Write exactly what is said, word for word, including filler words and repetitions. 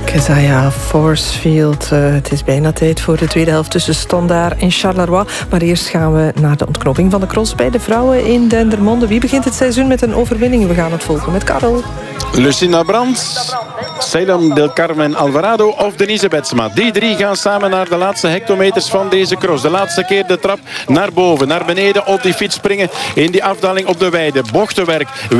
Keziah Forcefield. Uh, het is bijna tijd voor de tweede helft tussen Standaard en Charleroi. Maar eerst gaan we naar de ontknoping van de cross bij de vrouwen in Dendermonde. Wie begint het seizoen met een overwinning? We gaan het volgen met Karel. Lucinda Brands, Salem del Carmen Alvarado of Denise Betsma. Die drie gaan samen naar de laatste hectometers van deze cross. De laatste keer de trap naar boven, naar beneden op die fiets springen in die afdaling op de weide. Bochtenwerk.